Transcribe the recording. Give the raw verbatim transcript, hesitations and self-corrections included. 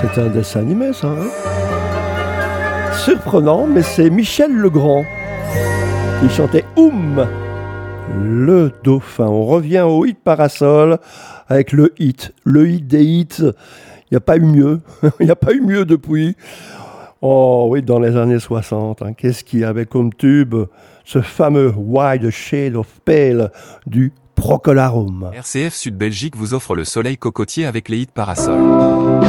C'est un dessin animé, ça, hein? Surprenant, mais c'est Michel Legrand qui chantait Oum, le dauphin. On revient au hit Parasol avec le hit, le hit des hits. Il n'y a pas eu mieux, il n'y a pas eu mieux depuis. Oh oui, dans les années soixante, hein, qu'est-ce qu'il y avait comme tube? Ce fameux Wide Shade of Pale du Procolarum. R C F Sud Belgique vous offre le soleil cocotier avec les hits Parasol.